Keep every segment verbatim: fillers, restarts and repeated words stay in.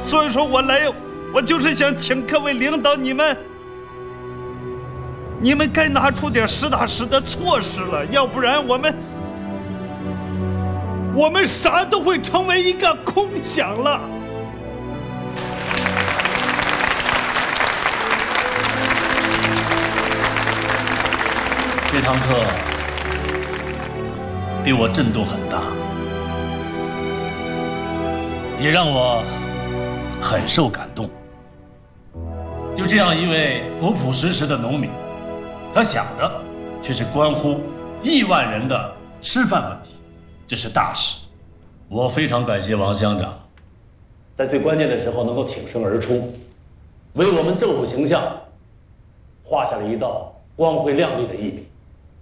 所以说我来，我就是想请各位领导你们，你们该拿出点实打实的措施了，要不然我们我们啥都会成为一个空想了。 这堂课对我震动很大，也让我很受感动。就这样一位朴朴实实的农民，他想的却是关乎亿万人的吃饭问题，这是大事。我非常感谢王乡长，在最关键的时候能够挺身而出，为我们政府形象画下了一道光辉亮丽的一笔。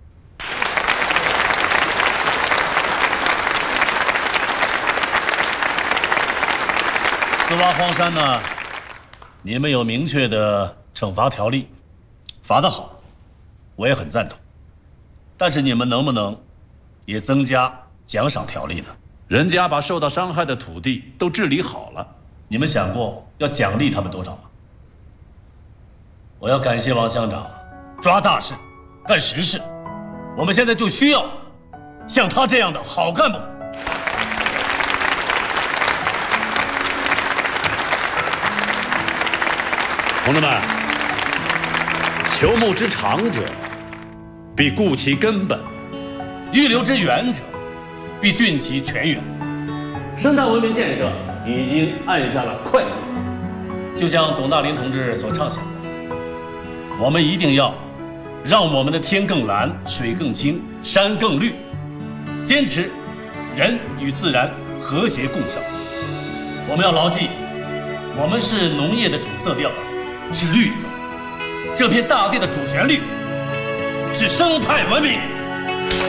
四挖荒山呢，你们有明确的惩罚条例，罚得好，我也很赞同。但是你们能不能也增加奖赏条例呢？人家把受到伤害的土地都治理好了，你们想过要奖励他们多少吗？我要感谢王乡长，抓大事，干实事。我们现在就需要像他这样的好干部。 同志们，求木之长者，必固其根本； 预留之远者，必峻其泉源。生态文明建设已经按下了快进键，就像董大林同志所畅想的，我们一定要让我们的天更蓝、水更清、山更绿，坚持人与自然和谐共生。我们要牢记，我们是农业的主色调，是绿色，这片大地的主旋律是生态文明。